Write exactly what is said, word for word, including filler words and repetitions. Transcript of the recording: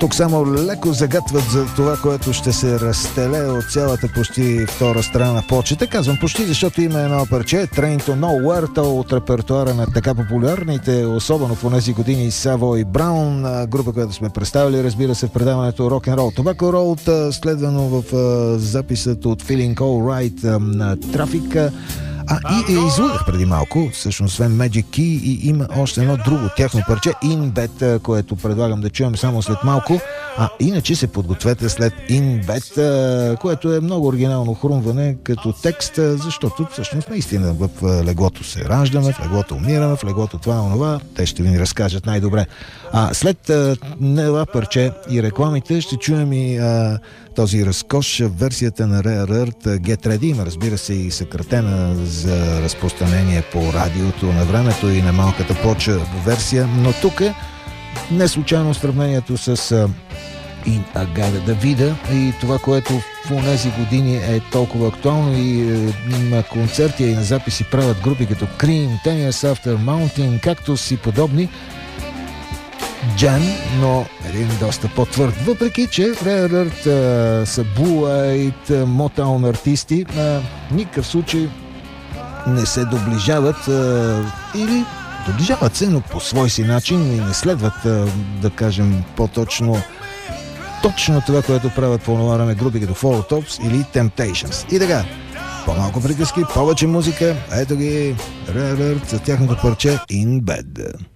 Тук само леко загатват за това, което ще се разстеле от цялата почти втора страна на почета. Казвам почти, защото има едно парче Train to Nowhere, то от репертуара на така популярните, особено в тези години, Savoy Brown, група, която сме представили, разбира се, в предаването Rock and Roll Tobacco Road, следвано в записът от Feeling Alright на Traffic. А, и, и излъгах преди малко, всъщност освен Magic Key, и има още едно друго тяхно парче, In Bed, което предлагам да чуем само след малко. А иначе се подгответе след In Bed, което е много оригинално хрумване като текст, защото всъщност наистина в леглото се раждаме, в леглото умираме, в леглото това и онова. Те ще ви ни разкажат най-добре. А след това парче и рекламите ще чуем и а, този разкош, версията на Rare Earth Get Ready. Има, разбира се, и съкратена за разпространение по радиото на времето и на малката поча версия, но тук е не случайно сравнението с uh, In Agada Davida и това, което в онези години е толкова актуално и uh, има концерти и на записи правят групи като Cream, Ten Years After Mountain, Cactus и подобни. Джан, но един доста по-твърд. Въпреки, че Rare Earth uh, са Blue-Eyed, Motown артисти, uh, никакъв случай не се доближават uh, или доближават се, но по свой си начин и не следват, uh, да кажем по-точно, точно това, което правят по онова време групи като Four Tops или Temptations. И така, по-малко приказки, повече музика, ето ги Rare Earth за тяхното парче In Bed.